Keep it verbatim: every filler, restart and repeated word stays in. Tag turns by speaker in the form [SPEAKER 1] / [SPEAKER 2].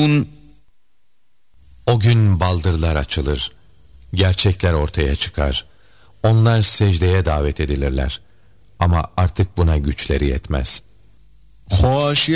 [SPEAKER 1] يعلنون.
[SPEAKER 2] O gün baldırlar açılır, gerçekler ortaya çıkar. Onlar secdeye davet edilirler. Ama artık buna güçleri yetmez.
[SPEAKER 1] خاشعة